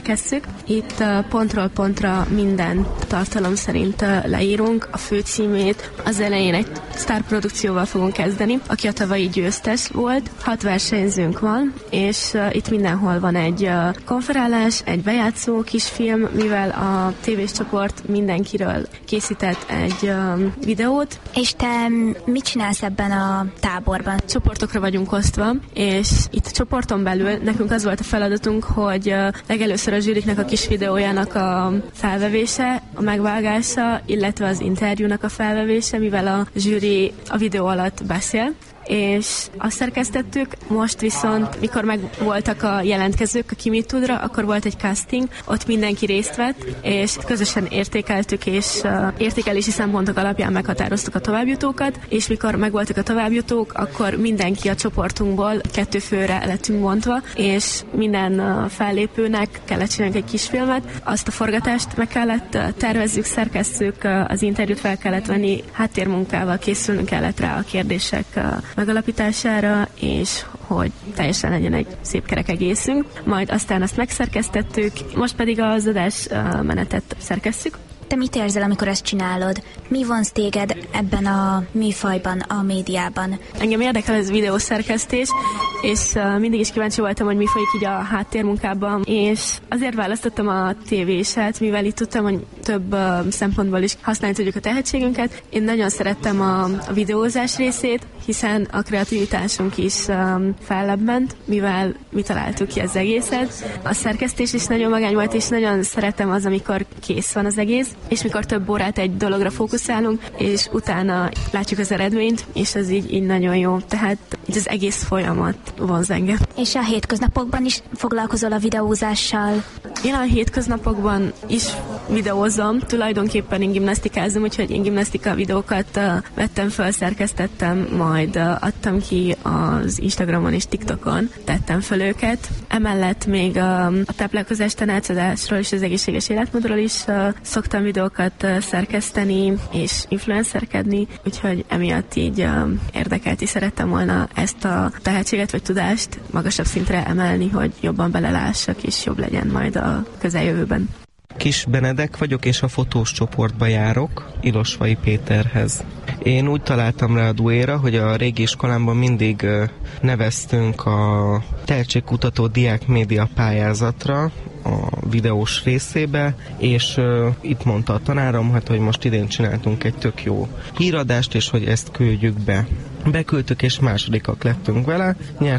szerkesszük. Itt pontról pontra minden tartalom szerint leírunk, a főcímét. Az elején egy sztárprodukcióval fogunk kezdeni, aki a tavalyi győztes volt. 6 versenyzőnk van, és itt mindenhol van egy konferálás, egy bejátszó kisfilm, mivel a tévés csoport mindenkiről készített egy videót. És te mit csinálsz ebben a táborban? Csoportokra vagyunk osztva, és itt a csoporton belül nekünk az volt a feladatunk, hogy legelőször a zsűriknek a kis videójának a felvevése, a megvágása, illetve az interjúnak a felvevése, mivel a zsűri a videó alatt beszél, és azt szerkesztettük. Most viszont, mikor meg voltak a jelentkezők a Ki mit tudra, akkor volt egy casting, ott mindenki részt vett, és közösen értékeltük, és értékelési szempontok alapján meghatároztuk a továbbjutókat, és mikor megvoltak a továbbjutók, akkor mindenki a csoportunkból 2 főre lettünk bontva, és minden fellépőnek kellett csinálni egy kisfilmet, azt a forgatást meg kellett tervezzük, szerkesszük, az interjút fel kellett venni, háttérmunkával készülnünk kellett rá a kérdések megalapítására, és hogy teljesen legyen egy szép kerek egészünk. Majd aztán azt megszerkesztettük, most pedig az adás menetet szerkesszük. Te mit érzel, amikor ezt csinálod? Mi vonz téged ebben a műfajban, a médiában? Engem érdekel ez videószerkesztés, és mindig is kíváncsi voltam, hogy mi folyik így a háttérmunkában, és azért választottam a tévéset, mivel itt tudtam, hogy több szempontból is használni tudjuk a tehetségünket. Én nagyon szerettem a videózás részét, hiszen a kreativitásunk is felebb ment, mivel mi találtuk ki az egészet. A szerkesztés is nagyon magány volt, és nagyon szeretem az, amikor kész van az egész, és mikor több órát egy dologra fókuszálunk, és utána látjuk az eredményt, és az így nagyon jó. Tehát így az egész folyamat vonz engem. És a hétköznapokban is foglalkozol a videózással? Én a hétköznapokban is videózom, tulajdonképpen én gimnasztikázom, úgyhogy én gimnasztika videókat vettem föl, szerkesztettem, majd adtam ki az Instagramon és TikTokon, tettem föl őket. Emellett még a táplálkozás tanácsadásról és az egészséges életmódról is szoktam videókat szerkeszteni és influencerkedni, úgyhogy emiatt így érdekelt és szerettem volna ezt a tehetséget vagy tudást magasabb szintre emelni, hogy jobban belelássak és jobb legyen majd a közeljövőben. Kis Benedek vagyok, és a fotós csoportba járok, Ilosvai Péterhez. Én úgy találtam rá a Duéra, hogy a régi iskolámban mindig neveztünk a tehetségkutató diákmédia pályázatra, a videós részébe, és itt mondta a tanárom, hogy most idén csináltunk egy tök jó híradást, és hogy ezt küldjük be. Beküldtük, és másodikak lettünk vele.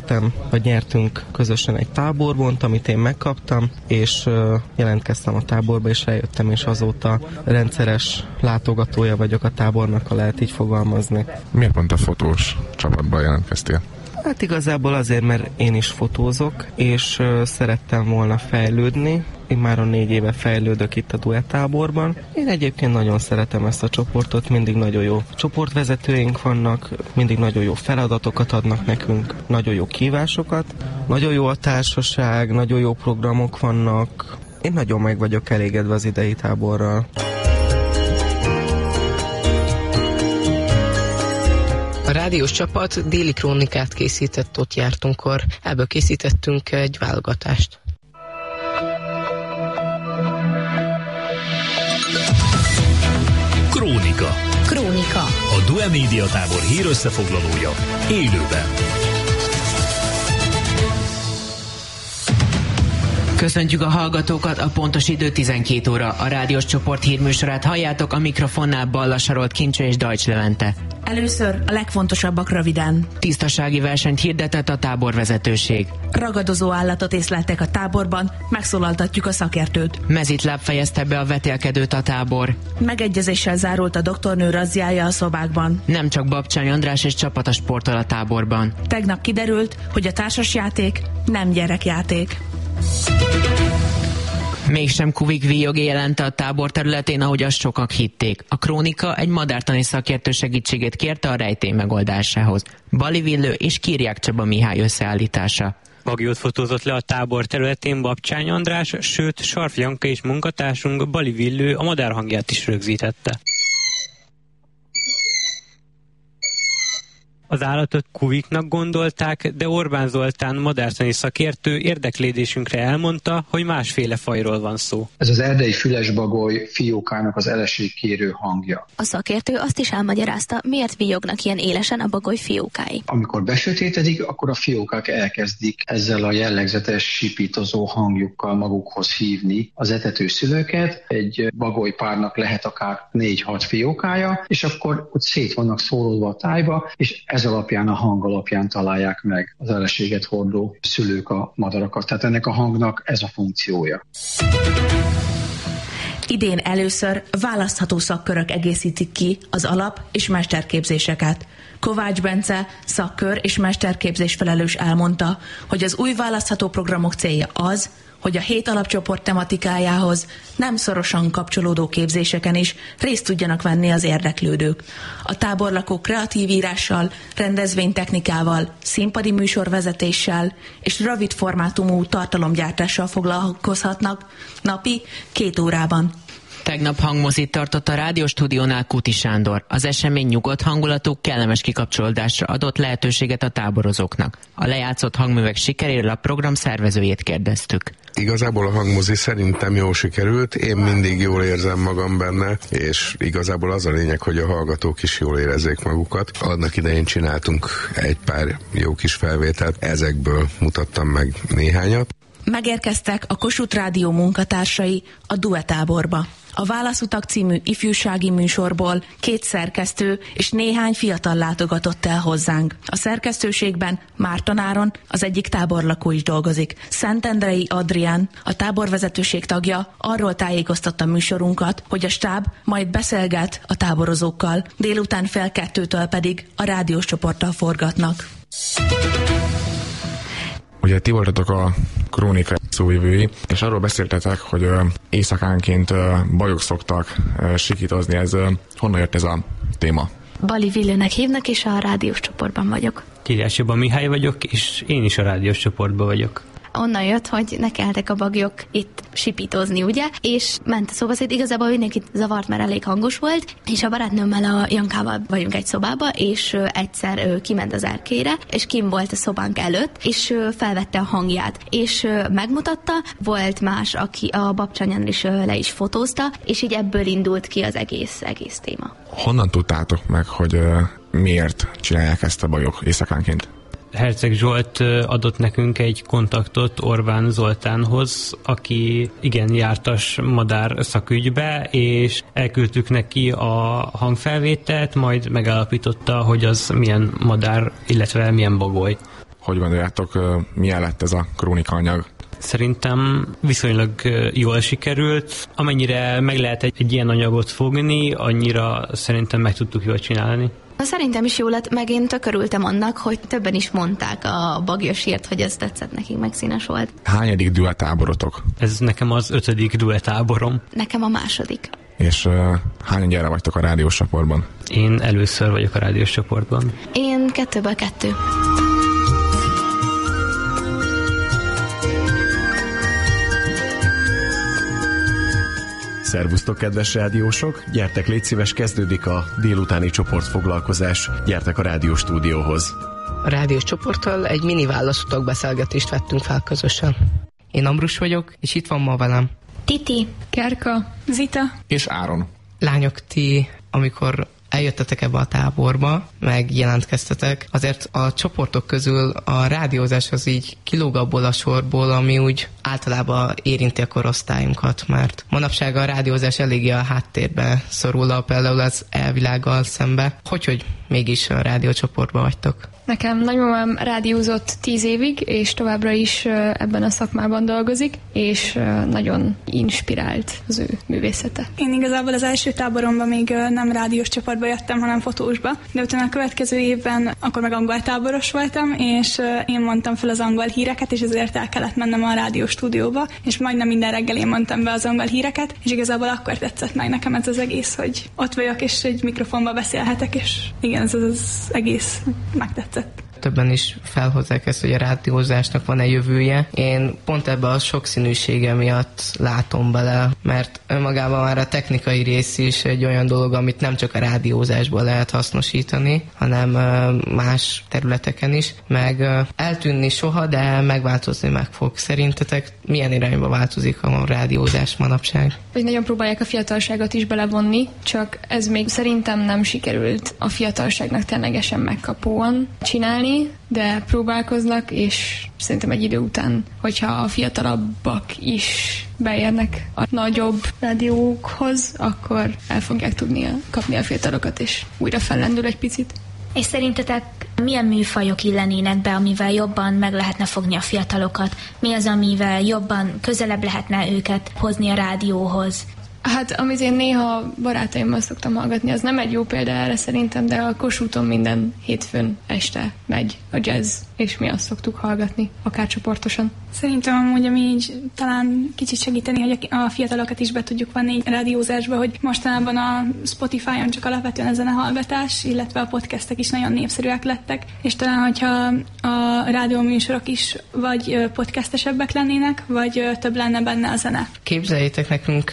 Nyertünk közösen egy táborbont, amit én megkaptam, és jelentkeztem a táborba, és eljöttem, és azóta rendszeres látogatója vagyok a tábornak, ha lehet így fogalmazni. Miért pont a fotós csapatban jelentkeztél? Hát igazából azért, mert én is fotózok, és szerettem volna fejlődni. Én már 4 éve fejlődök itt a duettáborban. Én egyébként nagyon szeretem ezt a csoportot, mindig nagyon jó csoportvezetőink vannak, mindig nagyon jó feladatokat adnak nekünk, nagyon jó kívásokat, nagyon jó a társaság, nagyon jó programok vannak. Én nagyon meg vagyok elégedve az idei táborral. A rádiós csapat déli krónikát készített, ott jártunkkor. Ebből készítettünk egy válogatást. Krónika. A Due Média Tábor hírösszefoglalója élőben. Köszöntjük a hallgatókat, a pontos idő 12 óra. A rádiós csoport hírműsorát halljátok, a mikrofonnál Balla Sarolt, Kincső és Dajcs Levente. Először a legfontosabbak röviden. Tisztasági versenyt hirdetett a táborvezetőség. Ragadozó állatot észleltek a táborban, megszólaltatjuk a szakértőt. Mezitláb fejezte be a vetélkedőt a tábor. Megegyezéssel zárult a doktornő razziája a szobákban. Nem csak Babcsány András és csapata sportol a táborban. Tegnap kiderült, hogy a társasjáték nem gyerekjáték. Mégsem Kuvik Víjogé jelente a tábor területén, ahogy azt sokak hitték. A Krónika egy madártani szakértő segítségét kérte a rejtély megoldásához. Bali Villő és Kirják Csaba Mihály összeállítása. Bagyót fotózott le a tábor területén Babcsány András, sőt Sarf Janka és munkatársunk Bali Villő a madár hangját is rögzítette. Az állatot kuviknak gondolták, de Orbán Zoltán madártani szakértő érdeklődésünkre elmondta, hogy másféle fajról van szó. Ez az erdei fülesbagoly fiókának az eleségkérő hangja. A szakértő azt is elmagyarázta, miért villognak ilyen élesen a bagoly fiókái. Amikor besötétedik, akkor a fiókák elkezdik ezzel a jellegzetes sipítozó hangjukkal magukhoz hívni az etetőszülőket. Egy bagolypárnak lehet akár 4-6 fiókája, és akkor ott szét vannak szórolva a tájba, és ez alapján, a hang alapján találják meg az eleséget hordó szülők a madarakat. Tehát ennek a hangnak ez a funkciója. Idén először választható szakkörök egészítik ki az alap- és mesterképzéseket. Kovács Bence, szakkör és mesterképzés felelős elmondta, hogy az új választható programok célja az, hogy a 7 alapcsoport tematikájához nem szorosan kapcsolódó képzéseken is részt tudjanak venni az érdeklődők. A táborlakók kreatív írással, rendezvénytechnikával, színpadi műsorvezetéssel és rövid formátumú tartalomgyártással foglalkozhatnak napi 2 órában. Tegnap hangmozit tartott a rádióstúdiónál Kuti Sándor. Az esemény nyugodt hangulatú, kellemes kikapcsolódásra adott lehetőséget a táborozóknak. A lejátszott hangművek sikeréről a program szervezőjét kérdeztük. Igazából a hangmozi szerintem jól sikerült, én mindig jól érzem magam benne, és igazából az a lényeg, hogy a hallgatók is jól érezzék magukat. Annak idején csináltunk egy pár jó kis felvételt, ezekből mutattam meg néhányat. Megérkeztek a Kossuth Rádió munkatársai a Duetáborba. A Válaszutak című ifjúsági műsorból 2 szerkesztő és néhány fiatal látogatott el hozzánk. A szerkesztőségben Márton Áron, az egyik táborlakó is dolgozik. Szentendrei Adrián, a táborvezetőség tagja, arról tájékoztatta műsorunkat, hogy a stáb majd beszélget a táborozókkal, délután fél 2-től pedig a rádiós csoporttal forgatnak. Ugye ti voltatok a Krónika szóvivői, és arról beszéltetek, hogy éjszakánként bajok szoktak sikítozni. Ez honnan jött ez a téma? Bali Villőnek hívnak, és a rádiós csoportban vagyok. Kiriás Csaba Mihály vagyok, és én is a rádiós csoportban vagyok. Onnan jött, hogy nekeltek a bagyok itt sipítozni, ugye? És ment a szobaszét, igazából mindenkit zavart, mert elég hangos volt, és a barátnőmmel, a Jankával vagyunk egy szobába, és egyszer kiment az erkére, és kim volt a szobánk előtt, és felvette a hangját, és megmutatta, volt más, aki a babcsanyán is le is fotózta, és így ebből indult ki az egész téma. Honnan tudtátok meg, hogy miért csinálják ezt a bajok éjszakánként? Herceg Zsolt adott nekünk egy kontaktot Orbán Zoltánhoz, aki igen jártas madár szakügybe, és elküldtük neki a hangfelvételt, majd megállapította, hogy az milyen madár, illetve milyen bagoly. Hogy gondoljátok, milyen lett ez a krónika anyag? Szerintem viszonylag jól sikerült. Amennyire meg lehet egy ilyen anyagot fogni, annyira szerintem meg tudtuk jól csinálni. Szerintem is jó lett, meg én tök örültem annak, hogy többen is mondták a bagyosért, hogy ez tetszett nekik, meg színes volt. Hányadik duetáborotok? Ez nekem az 5. duetáborom. Nekem a 2. És hányan gyere vagytok a rádiós csoportban? Én először vagyok a rádiós csoportban. Én 2-ből 2. Szervusztok, kedves rádiósok! Gyertek, légy szíves, kezdődik a délutáni csoportfoglalkozás. Gyertek a rádióstúdióhoz. A rádiós csoporttal egy mini válaszutak beszélgetést vettünk fel közösen. Én Ambrus vagyok, és itt van ma velem Titi, Kerka, Zita és Áron. Lányok, ti, amikor eljöttetek ebbe a táborba, meg jelentkeztetek, azért a csoportok közül a rádiózás az így kilóg abból a sorból, ami úgy általában érinti a korosztályunkat, mert manapság a rádiózás eléggé a háttérbe szorul, például az elvilággal szembe. Hogy mégis a rádiócsoportban vagytok? Nekem nagymamám rádiózott 10 évig, és továbbra is ebben a szakmában dolgozik, és nagyon inspirált az ő művészete. Én igazából az első táboromban még nem rádiós csoportba jöttem, hanem fotósba, de utána a következő évben akkor meg angol táboros voltam, és én mondtam fel az angol híreket, és ezért el kellett mennem a rádiós stúdióba, és majdnem minden reggel én mondtam be az angol híreket, és igazából akkor tetszett meg nekem ez az egész, hogy ott vagyok, és egy mikrofonba beszélhetek, és igen, ez az egész megtetszett. többen is felhozzák ezt, hogy a rádiózásnak van-e jövője. Én pont ebbe a sokszínűsége miatt látom bele, mert önmagában már a technikai rész is egy olyan dolog, amit nem csak a rádiózásból lehet hasznosítani, hanem más területeken is, meg eltűnni soha, de megváltozni meg fog. Szerintetek milyen irányba változik a rádiózás manapság? Hogy nagyon próbálják a fiatalságot is belevonni, csak ez még szerintem nem sikerült a fiatalságnak ténylegesen megkapóan csinálni, de próbálkoznak, és szerintem egy idő után, hogyha a fiatalabbak is beérnek a nagyobb rádiókhoz, akkor el fogják tudni kapni a fiatalokat, és újra fellendül egy picit. És szerintetek milyen műfajok illenének be, amivel jobban meg lehetne fogni a fiatalokat? Mi az, amivel jobban közelebb lehetne őket hozni a rádióhoz? Hát, amit én néha barátaimmal szoktam hallgatni, az nem egy jó példa erre szerintem, de a Kossuthon minden hétfőn este megy a jazz, és mi azt szoktuk hallgatni, akár csoportosan. Szerintem amúgy, ami így talán kicsit segíteni, hogy a fiatalokat is be tudjuk vanni rádiózásba, hogy mostanában a Spotify-on csak alapvetően a zenehallgatás, illetve a podcastek is nagyon népszerűek lettek, és talán, hogyha a rádióműsorok is vagy podcastesebbek lennének, vagy több lenne benne a zene. Képzeljétek, nekünk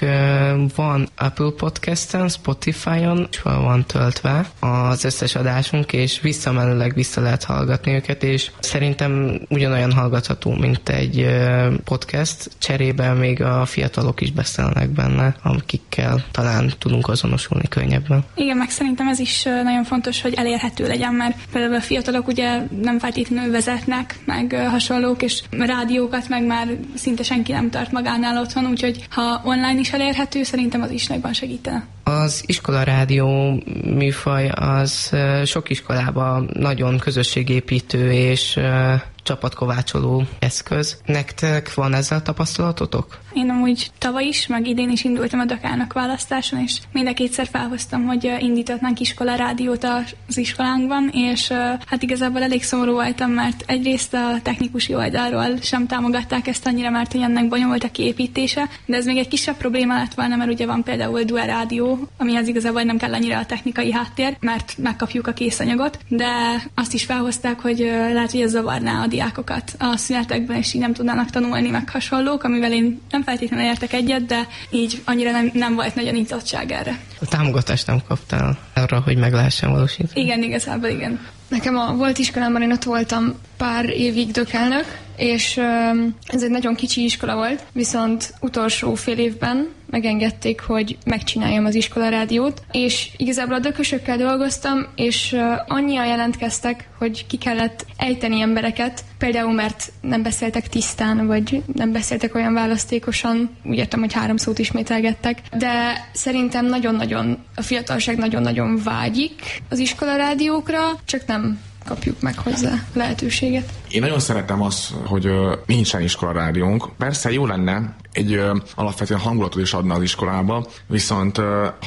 van Apple Podcasten, Spotify-on, és van töltve az összes adásunk, és visszamenőleg vissza lehet hallgatni őket, és szerintem ugyanolyan hallgatható, mint egy podcast, cserében még a fiatalok is beszélnek benne, akikkel talán tudunk azonosulni könnyebben. Igen, meg szerintem ez is nagyon fontos, hogy elérhető legyen, mert például a fiatalok ugye nem feltétlenül vezetnek, meg hasonlók, és rádiókat meg már szinte senki nem tart magánál otthon, úgyhogy ha online is elérhető, szerintem az is nagyban segítene. Az iskolarádió műfaj az sok iskolában nagyon közösségépítő és csapatkovácsoló eszköz. Nektek van ezzel tapasztalatotok? Én amúgy tavaly is, meg idén is indultam a Dakának választáson, és mind a kétszer felhoztam, hogy indítatnánk iskolarádiót az iskolánkban, és hát igazából elég szomorú voltam, mert egyrészt a technikusi oldalról sem támogatták ezt annyira, mert hogy ennek bonyolult a kiépítése, de ez még egy kisebb probléma lett volna, mert ugye van például dual rádió, amihez igazából nem kell annyira a technikai háttér, mert megkapjuk a készanyagot, de azt is felhozták, hogy lehet, hogy ez zavarná a diákokat a szünetekben, és így nem tudnának tanulni, meg hasonlók, amivel én nem feltétlenül értek egyet, de így annyira nem volt nagyon nyitottság erre. A támogatást nem kaptál arra, hogy meg lehessen valósítani? Igen, igazából igen. Nekem a volt iskolámban, én ott voltam pár évig dökelnök, és ez egy nagyon kicsi iskola volt, viszont utolsó fél évben megengedték, hogy megcsináljam az iskolarádiót, és igazából a dökösökkel dolgoztam, és annyian jelentkeztek, hogy ki kellett ejteni embereket, például mert nem beszéltek tisztán, vagy nem beszéltek olyan választékosan, úgy értem, hogy 3 szót ismételgettek, de szerintem nagyon-nagyon, a fiatalság nagyon-nagyon vágyik az iskolarádiókra, csak nem kapjuk meg hozzá lehetőséget. Én nagyon szeretem azt, hogy nincsen iskolarádiónk. Persze jó lenne, egy alapvetően hangulatot is adna az iskolába, viszont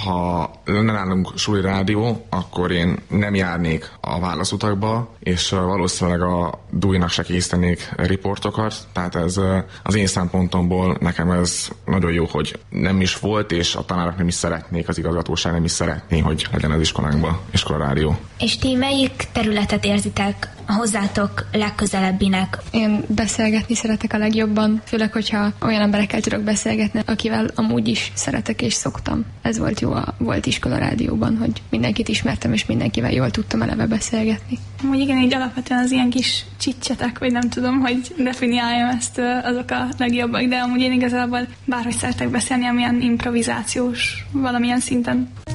ha lenne nálunk suli rádió, akkor én nem járnék a válaszutakba, és valószínűleg a DUI-nak se készítenék riportokat, tehát ez az én szempontomból nekem ez nagyon jó, hogy nem is volt, és a tanárok nem is szeretnék, az igazgatóság nem is szeretné, hogy legyen az iskolánkban iskolarádió. És ti melyik területet érzitek hozzátok legközelebbinek? Én beszélgetni szeretek a legjobban, főleg, hogyha olyan emberekkel tudok beszélgetni, akivel amúgy is szeretek és szoktam. Ez volt jó a volt iskolarádióban, hogy mindenkit ismertem, és mindenkivel jól tudtam eleve beszélgetni. Úgy igen, így alapvetően az ilyen kis csicsetek, vagy nem tudom, hogy definiáljam ezt, azok a legjobbak, de amúgy én igazából bárhogy szeretek beszélni, amilyen improvizációs valamilyen szinten.